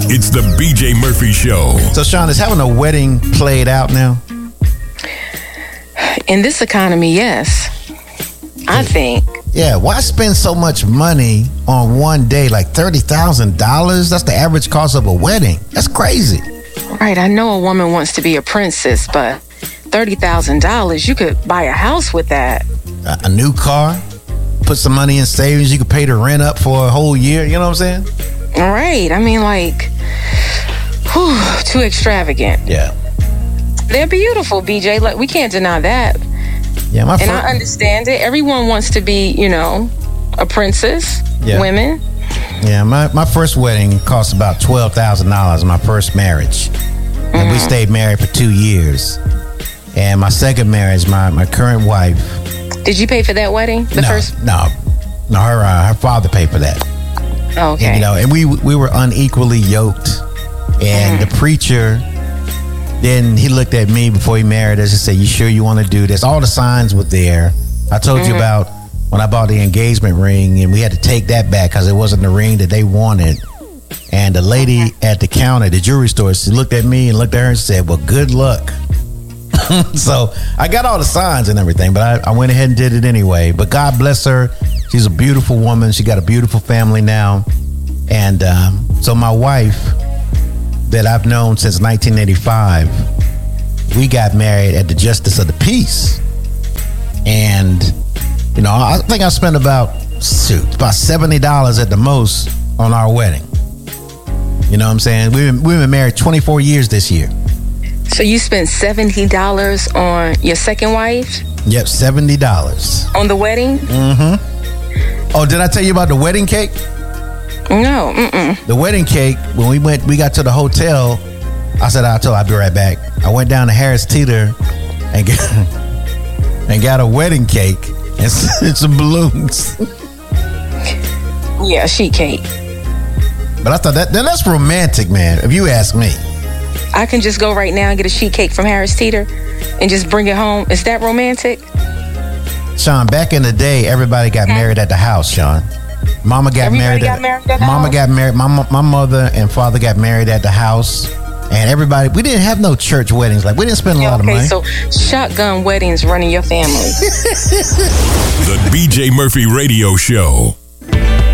It's the BJ Murphy Show. So, Sean, is having a wedding played out now? In this economy, yes. I think. Yeah, why spend so much money on one day, like $30,000? That's the average cost of a wedding. That's crazy. Right, I know a woman wants to be a princess, but $30,000, you could buy a house with that. A new car, put some money in savings, you could pay the rent up for a whole year, you know what I'm saying? All right, I mean, like, too extravagant. Yeah. They're beautiful, BJ. Like, we can't deny that. Yeah, and I understand it. Everyone wants to be, a princess, women. Yeah, my first wedding cost about $12,000, my first marriage. And we stayed married for 2 years. And my second marriage, my current wife. Did you pay for that wedding? No, her father paid for that. Okay. And we were unequally yoked. And the preacher, then he looked at me before he married us and said, "You sure you want to do this?" All the signs were there. I told you about when I bought the engagement ring, and we had to take that back because it wasn't the ring that they wanted. And the lady at the counter, the jewelry store, she looked at me and looked at her and said, "Well, good luck." So I got all the signs and everything, but I went ahead and did it anyway. But God bless her. She's a beautiful woman. She got a beautiful family now. And so my wife that I've known since 1985, we got married at the Justice of the Peace. And, I think I spent about $70 at the most on our wedding. You know what I'm saying? We've been married 24 years this year. So you spent $70 on your second wife? Yep, $70. On the wedding? Mm-hmm. Oh, did I tell you about the wedding cake? No, The wedding cake, when we got to the hotel, I said, I'll be right back. I went down to Harris Teeter and got a wedding cake and some balloons. Yeah, sheet cake. But I thought that's romantic, man, if you ask me. I can just go right now and get a sheet cake from Harris Teeter and just bring it home. Is that romantic? Sean, back in the day, everybody got married at the house, Sean. Mama got married at the house. My mother and father got married at the house. And everybody, we didn't have no church weddings. Like, we didn't spend a lot of money. So shotgun weddings running your family. The BJ Murphy Radio Show.